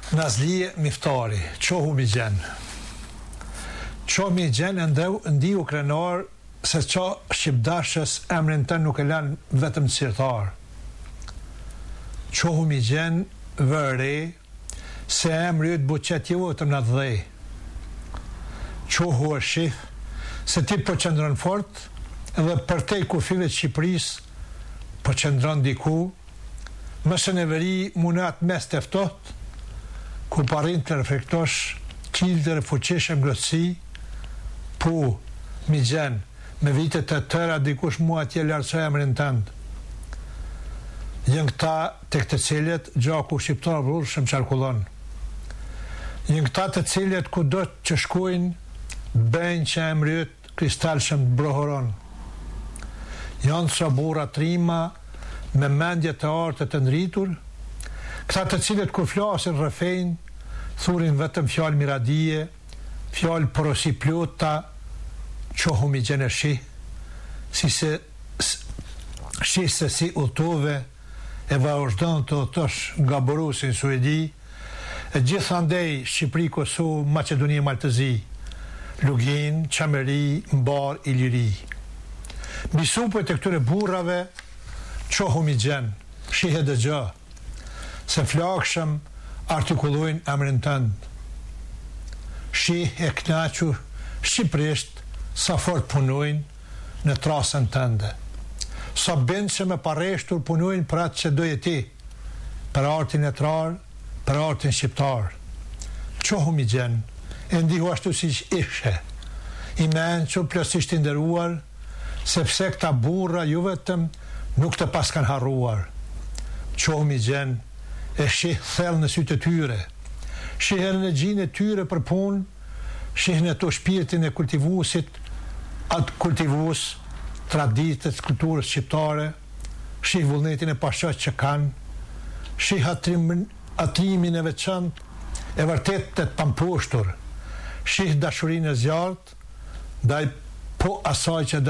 Nazlije Miftari, qohu mi gjen. Qohu mi gjen ndiu krenar se qa shqipdashës emrin të nuk e lanë vetëm cirtar. Qohu mi gjen vëre se emri ytë buqet jo vetëm në dhej. Qohu është shih se ti po qëndron fort edhe për te kufive të Shqipëris po qëndron diku, mëse në veri munat mes teftot, ku parin të reflektosh qildër e fuqishe mgrotësi, pu mi gjen me vitet të tëra dikush mua atje lartësoj emrin tëndë. Jënë këta të këtë cilët gjaku shqiptar vrurë shëm qarkullon. Jënë këta të cilët ku do që shkujnë bëjnë që emrit kristal shëm brohoron. Janë së bura trima me mendje të artë të nritur, këta të cilët kur flasin rëfejnë, thurin vetëm fjallë miradije, fjallë porosi plota, qohu mi gjenë shi, si se si utove e vazhdon të tësh nga Borusin Suedi, e gjithandej Shqipëri, Kosovë, Maqedoni, Maltëzi, Lugin, Qameri, Mbar, Iliri. Bisupët e këtyre burrave, qohu mi gjenë, shihe dhe gjë, se flakshëm artikullojnë emrin tëndë. Shih e knaqur shqipërisht sa fort punojnë në trasën tënde. Sa bëndë që me pareshtur punojnë për atë që doje ti, për artin letrar, për artin shqiptar. Qohu mi gjenë, e ndihu ashtu si që ishe, i menë që plësisht inderuar, sepse këta burra ju vetëm nuk të pas kanë harruar. Qohu mi gjenë, e shih thellë në sytë të tyre, shih energjinë e tyre për punë, shih në të shpirtin e kultivusit, atë kultivus traditës, kulturës shqiptare, shih vullnetin e pashët që kanë, shih atrimin e veçantë, e vërtet të pamposhtur, shih dashurinë e zjartë, ndaj po asaj që